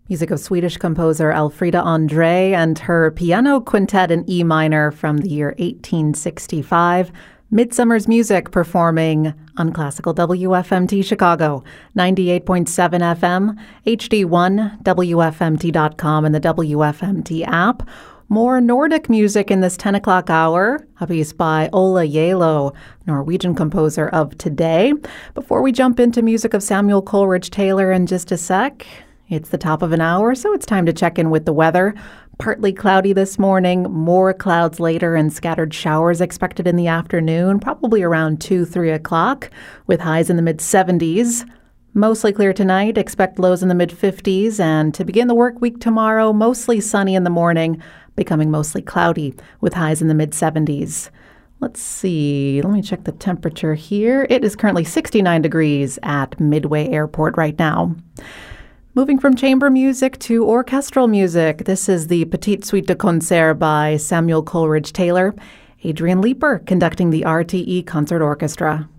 Music of Swedish composer Elfrida Andre and her piano quintet in E minor from the year 1865. Midsummer's Music performing on classical WFMT Chicago, 98.7 FM, HD1, WFMT.com, and the WFMT app. More Nordic music in this 10 o'clock hour, a piece by Ola Yalo, Norwegian composer of today. Before we jump into music of Samuel Coleridge Taylor in just a sec, it's the top of an hour, so it's time to check in with the weather. Partly cloudy this morning, more clouds later, and scattered showers expected in the afternoon, probably around 2-3 o'clock, with highs in the mid-70s. Mostly clear tonight, expect lows in the mid-50s, and to begin the work week tomorrow, mostly sunny in the morning, becoming mostly cloudy, with highs in the mid-70s. Let's see, let me check the temperature here. It is currently 69 degrees at Midway Airport right now. Moving from chamber music to orchestral music, this is the Petite Suite de Concert by Samuel Coleridge Taylor. Adrian Leeper conducting the RTE Concert Orchestra.